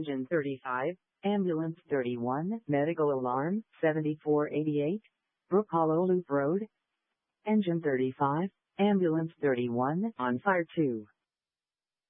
Engine 35, Ambulance 31, Medical Alarm, 7488, Brook Hollow Loop Road. Engine 35, Ambulance 31, on fire 2.